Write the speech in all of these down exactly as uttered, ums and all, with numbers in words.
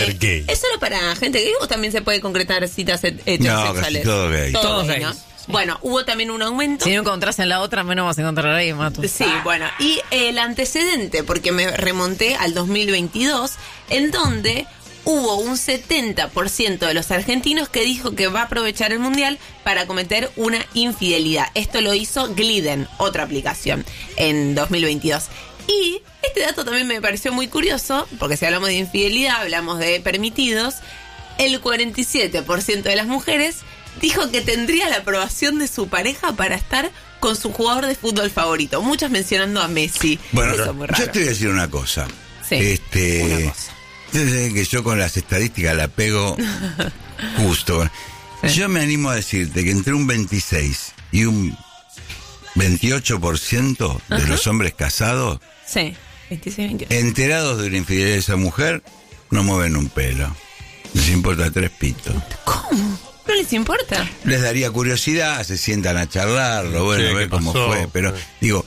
ser gay. ¿Es solo para gente gay o también se puede concretar citas het- No, heterosexuales? casi todo gay. Todo Todos gay, gays. ¿no? Bueno, hubo también un aumento. Si no encontrás en la otra, menos vas a encontrar ahí, Matu. Sí, bueno, y el antecedente, porque me remonté al dos mil veintidós, en donde hubo un setenta por ciento de los argentinos que dijo que va a aprovechar el mundial para cometer una infidelidad. Esto lo hizo Gliden, otra aplicación, en dos mil veintidós. Y este dato también me pareció muy curioso, porque si hablamos de infidelidad, hablamos de permitidos, el cuarenta y siete por ciento de las mujeres dijo que tendría la aprobación de su pareja para estar con su jugador de fútbol favorito. Muchas mencionando a Messi. Bueno, Eso es muy raro. yo te voy a decir una cosa. Sí, este, una cosa. Desde que yo con las estadísticas la pego justo. Sí. Yo me animo a decirte que entre un veintiséis y un veintiocho por ciento de Ajá. los hombres casados, Sí, veintiséis, veintiocho. enterados de la infidelidad de esa mujer, no mueven un pelo. Les importa tres pitos. ¿Cómo? ¿No les importa? Les daría curiosidad, se sientan a charlarlo, bueno, Sí, a ver ¿qué cómo pasó? fue. Pero, digo,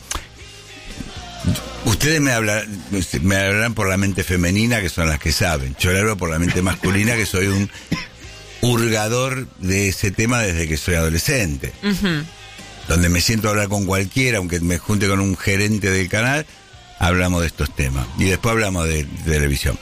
ustedes me hablan, me hablarán por la mente femenina, que son las que saben. Yo le hablo por la mente masculina, que soy un hurgador de ese tema desde que soy adolescente. Uh-huh. Donde me siento a hablar con cualquiera, aunque me junte con un gerente del canal, hablamos de estos temas. Y después hablamos de, de televisión.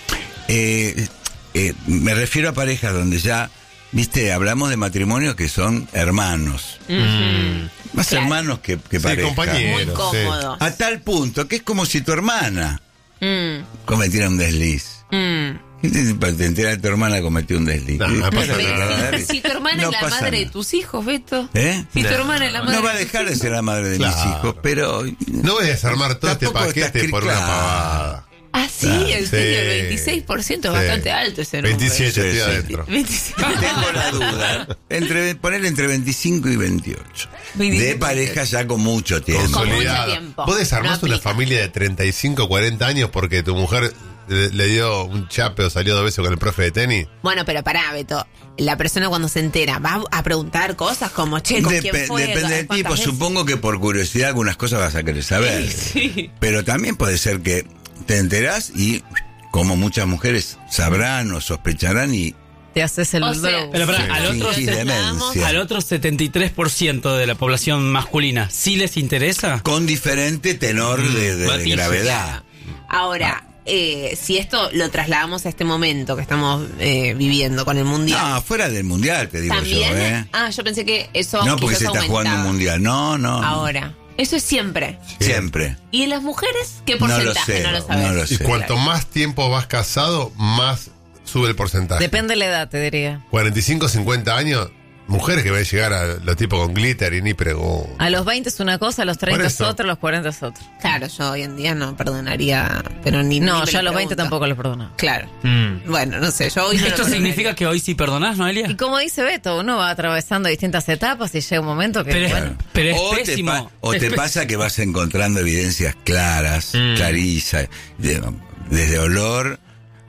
Eh, eh, me refiero a parejas donde ya, viste, hablamos de matrimonios que son hermanos. Uh-huh. Más Claro. hermanos que, que Sí, pareja. compañeros. Muy cómodo. A tal punto que es como si tu hermana Mm, cometiera un desliz. mm. ¿Qué te, te entera de tu hermana cometió un desliz? No, no pasa ¿Qué nada. pasa? Si, si tu hermana No es la pasa madre de nada. tus hijos, Beto. ¿Eh? Si tu No. hermana es la madre No va a de tus dejar de ser la madre de mis Claro. hijos, pero... No voy a desarmar todo este Tampoco está paquete por una claro. pavada. Ah, sí, Claro, en sí. serio, el veintiséis por ciento es Sí. bastante alto ese número. veintisiete, Sí, estoy sí. adentro. veintisiete. Tengo la duda. Entre, poner entre veinticinco y veintiocho. veinticinco, De pareja ya con mucho tiempo. Con mucho Consolidada. tiempo. Vos desarmás No una aplica. familia de treinta y cinco, cuarenta años porque tu mujer le, le dio un chape o salió dos veces con el profe de tenis. Bueno, pero pará, Beto. La persona cuando se entera va a preguntar cosas como, che, ¿con Dep- quién fue? depende del ¿Cuántas tipo. veces? Supongo que por curiosidad algunas cosas vas a querer saber. Sí. Pero también puede ser que te enterás y, como muchas mujeres sabrán o sospecharán, y Te haces el O sea, drogo. Pero pará, Sí, al otro, fingís demencia. al otro setenta y tres por ciento de la población masculina, ¿sí les interesa? con diferente tenor de, de- de Matices. gravedad. Ahora, eh, si esto lo trasladamos a este momento que estamos eh, viviendo con el Mundial. No, fuera del mundial, te digo También. yo, ¿eh? Ah, yo pensé que eso. No, porque quizás se está jugando un aumentaba. mundial. No, no. Ahora. Eso es siempre. Siempre. ¿Y en las mujeres qué No lo porcentaje? sé, No lo sabes. no lo Y sé. cuanto más tiempo vas casado, más sube el porcentaje. Depende de la edad, te diría. cuarenta y cinco, cincuenta años, mujeres que van a llegar a los tipos con glitter y ni preguntan. A los veinte es una cosa, a los treinta Por es eso. otra, a los cuarenta es otra. Claro, yo hoy en día no perdonaría, pero ni No, ni me yo a lo los veinte pregunto. tampoco los perdono. Claro. Mm. Bueno, no sé, yo hoy no lo ¿Esto perdonaría. significa que hoy sí perdonás, Noelia? Y como dice Beto, uno va atravesando distintas etapas y llega un momento que, Pero es, bueno, pero es o te, pésimo. pa- o Es te pés- pasa que vas encontrando evidencias claras, Mm. clarizas, de- desde olor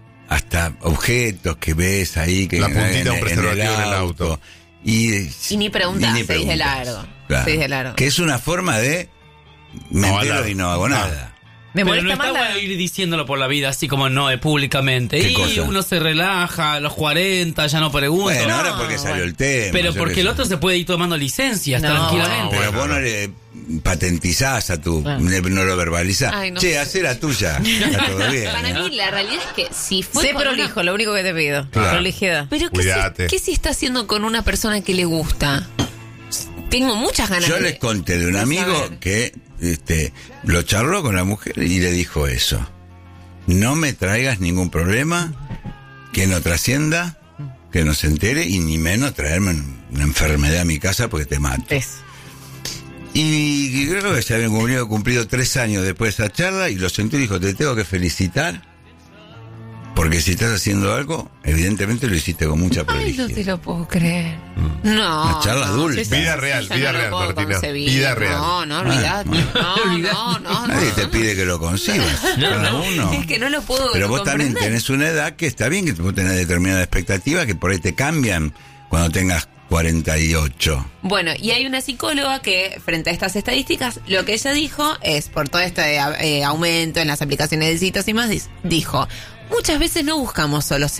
hasta objetos que ves ahí que La puntita de un en preservativo en el auto. Y, Y ni preguntás, y ni seguís de preguntás. largo. Claro. Seguís de largo. Que es una forma de me No, entero la- y no hago no. nada. me Pero no molesta está más la... bueno ir diciéndolo por la vida así como no, eh, públicamente. ¿Qué Y cosa? uno se relaja, a los cuarenta ya no pregunta. Bueno, No, ahora porque salió bueno. el tema. pero yo porque qué el sé. otro se puede ir tomando licencias No, tranquilamente. Pero Bueno, vos no no. le patentizás a tu, Claro. no lo verbalizás. Ay, no che, sé. hacé la tuya. Está todo bien. Para ¿no? mí la realidad es que si fue Sé con una- prolijo, lo único que te pido. Claro. Prolijidad. Pero ¿qué si, Cuídate. ¿qué si está haciendo con una persona que le gusta? Tengo muchas ganas Yo de... les conté de un de amigo saber. que este, lo charló con la mujer y le dijo eso. No me traigas ningún problema que no trascienda, que no se entere y ni menos traerme una enfermedad a mi casa porque te mato. Eso. Y creo que se habían cumplido, cumplido tres años después de esa charla y lo sentó y dijo, te tengo que felicitar porque si estás haciendo algo, evidentemente lo hiciste con mucha Ay, no prolijidad. te lo puedo creer. No. Una charla no, dulce. yo Vida eso real, ya vida no lo real, puedo Martina. concebir. Vida real. No, no, olvidate. No, no, no, Nadie no. te pide que lo consigas. Cada uno. Es que no lo puedo Pero vos también comprender. tenés una edad que está bien, que vos tenés determinada expectativa, que por ahí te cambian cuando tengas cuarenta y ocho. Bueno, y hay una psicóloga que, frente a estas estadísticas, lo que ella dijo es, por todo este eh, aumento en las aplicaciones de citas y más, dis- dijo, muchas veces no buscamos solo